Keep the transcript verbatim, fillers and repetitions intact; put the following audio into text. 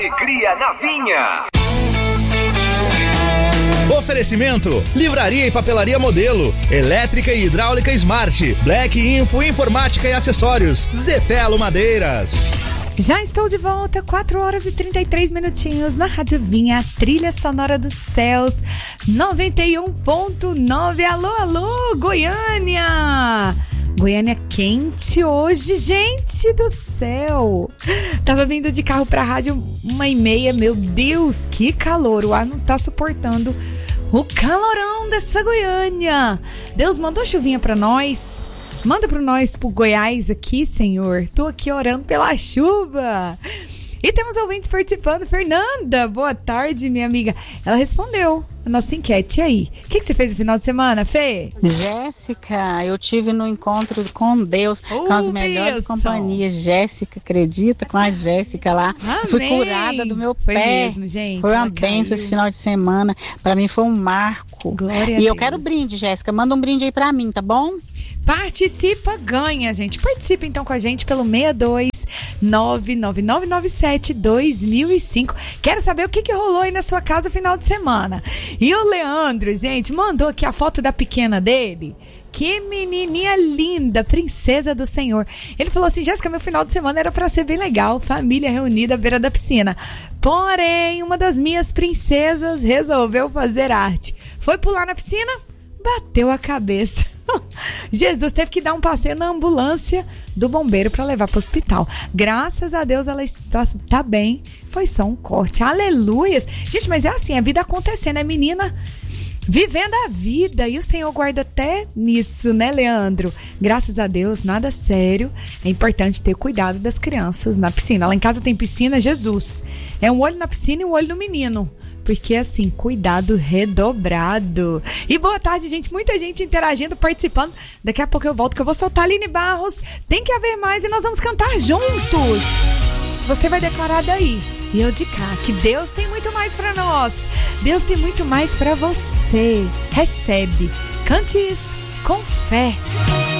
Alegria na Vinha. Oferecimento: Livraria e Papelaria Modelo, Elétrica e Hidráulica Smart, Black Info Informática e Acessórios, Zetelo Madeiras. Já estou de volta, quatro horas e trinta e três minutinhos na Rádio Vinha, a trilha sonora dos céus, noventa e um ponto nove. Alô, alô, Goiânia! Goiânia quente hoje, gente do céu. Tava vindo de carro pra rádio uma e meia, meu Deus, que calor. O ar não tá suportando o calorão dessa Goiânia. Deus mandou chuvinha pra nós. Manda pra nós, pro Goiás aqui, Senhor. Tô aqui orando pela chuva. E temos ouvintes participando. Fernanda, boa tarde, minha amiga. Ela respondeu a nossa enquete. E aí? O que, que você fez no final de semana, Fê? Jéssica, eu tive no encontro com Deus, oh, com as melhores Deus. companhias. Jéssica, acredita? Com a Jéssica lá. Amém. Fui curada do meu foi pé. Mesmo, gente. Foi uma bênção esse final de semana. Pra mim foi um marco. Glória e a eu Deus. quero brinde, Jéssica. Manda um brinde aí pra mim, tá bom? Participa, ganha, gente. Participa então com a gente pelo seis dois nove nove nove nove sete dois mil e cinco. Quero saber o que, que rolou aí na sua casa no final de semana. E o Leandro, gente, mandou aqui a foto da pequena dele. Que menininha linda, princesa do Senhor. Ele falou assim: Jéssica, meu final de semana era pra ser bem legal, família reunida à beira da piscina. Porém, uma das minhas princesas resolveu fazer arte. Foi pular na piscina, bateu a cabeça. Jesus teve que dar um passeio na ambulância do bombeiro para levar para o hospital. Graças a Deus ela está, está bem. Foi só um corte. Aleluias. Gente, mas é assim, a vida acontecendo, é menina vivendo a vida. E o Senhor guarda até nisso, né, Leandro? Graças a Deus, nada sério. É importante ter cuidado das crianças na piscina. Lá em casa tem piscina, Jesus. É um olho na piscina e um olho no menino. Porque assim, cuidado redobrado. E boa tarde, gente. Muita gente interagindo, participando. Daqui a pouco eu volto que eu vou soltar a Aline Barros. Tem que haver mais e nós vamos cantar juntos. Você vai declarar daí e eu de cá, que Deus tem muito mais pra nós. Deus tem muito mais pra você. Recebe. Cante isso com fé.